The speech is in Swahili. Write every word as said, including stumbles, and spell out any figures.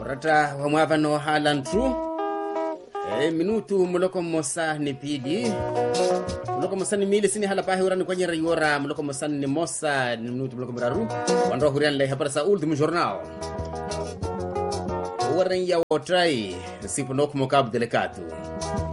Orata wa mwavano halantru. E, minutu muloko mosa ni pidi. Muloko mosa ni mili sini halapahe urani kwenye rayora. Muloko mosa ni mosa ni minutu muloko miraru. Wandro hurian lai hapara sa ultimo jornal. Uwaran ya wotrai. Sipo noku mokab delikatu.